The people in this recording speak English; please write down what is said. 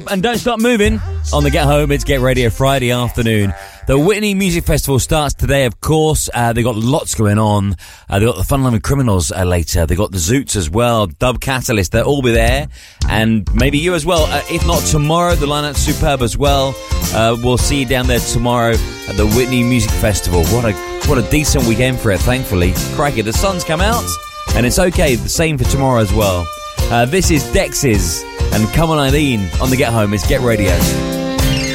And don't stop moving on the Get Home, it's Get Radio Friday afternoon. The Whitney Music Festival starts today, of course. They've got lots going on. They've got the Fun Loving Criminals later. They've got the Zoots as well, Dub Catalyst. They'll all be there. And maybe you as well. If not tomorrow, the lineup's superb as well. We'll see you down there tomorrow at the Whitney Music Festival. What a decent weekend for it, thankfully. Crikey, the sun's come out, and it's okay. The same for tomorrow as well. This is Dexys and Come On Eileen on the Get Home. It's Get Radio.